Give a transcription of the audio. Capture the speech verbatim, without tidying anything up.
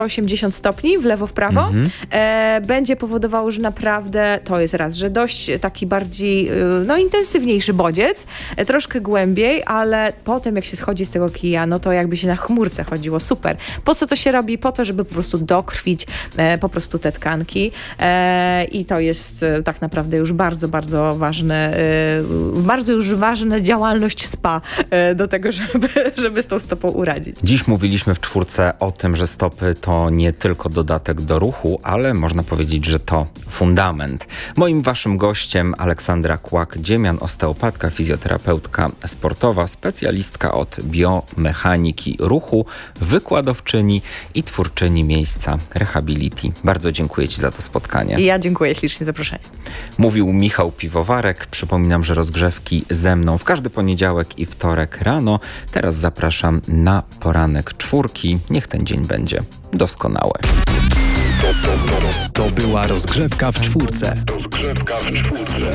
osiemdziesiąt stopni w lewo, w prawo. Mhm. E, będzie powodowało, że naprawdę to jest raz, że dość taki bardziej no, intensywniejszy bodziec, e, troszkę głębiej, ale potem jak się schodzi z tego kija, no to jakby się na chmurce chodziło. Super. Po co to się robi? Po to, żeby po prostu dokrwić e, po prostu te tkanki e, i to jest e, tak naprawdę już bardzo, bardzo ważne, e, bardzo już ważna działalność spa e, do tego, żeby, żeby z tą stopą uradzić. Dziś mówiliśmy w czwórce o tym, że stopy to nie tylko dodatek do ruchu, ale można powiedzieć, że to fundament. Moim waszym gościem Aleksandra Kłak-Dziemian, osteopatka, fizjoterapeutka sportowa, specjalistka od biomechaniki ruchu, wykładowczyni i twórczyni miejsca Rehabiliti. Bardzo dziękuję ci za to spotkanie. I ja dziękuję ślicznie za zaproszenie. Mówił Michał Piwowarek. Przypominam, że rozgrzewki ze mną w każdy poniedziałek i wtorek rano. Teraz zapraszam na poranek czwórki. Niech ten dzień będzie doskonały. To była rozgrzewka w czwórce. Rozgrzewka w czwórce.